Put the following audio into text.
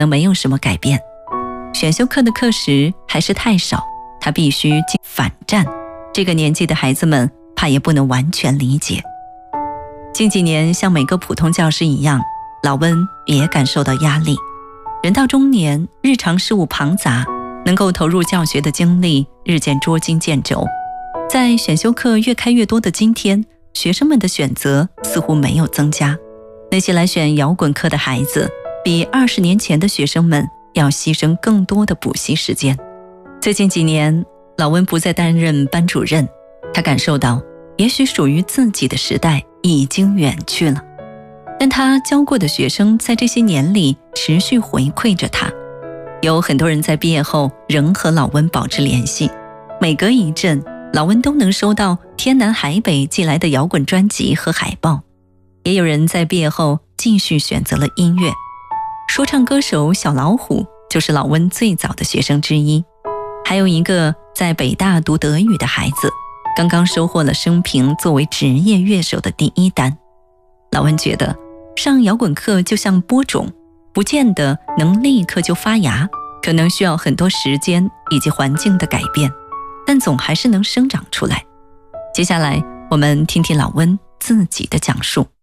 没有什么改变。选修课的课时还是太少，他必须进反战。这个年纪的孩子们怕也不能完全理解。近几年，像每个普通教师一样，老温也感受到压力。人到中年，日常事务庞杂，能够投入教学的精力日渐捉襟见肘。在选修课越开越多的今天，学生们的选择似乎没有增加。那些来选摇滚课的孩子，比20年前的学生们要牺牲更多的补习时间。最近几年，老温不再担任班主任，他感受到，也许属于自己的时代已经远去了。但他教过的学生在这些年里持续回馈着他。有很多人在毕业后仍和老温保持联系，每隔一阵，老温都能收到天南海北寄来的摇滚专辑和海报。也有人在毕业后继续选择了音乐。说唱歌手小老虎就是老温最早的学生之一。还有一个在北大读德语的孩子，刚刚收获了生平作为职业乐手的第1单。老温觉得上摇滚课就像播种，不见得能立刻就发芽，可能需要很多时间以及环境的改变，但总还是能生长出来。接下来我们听听老温自己的讲述。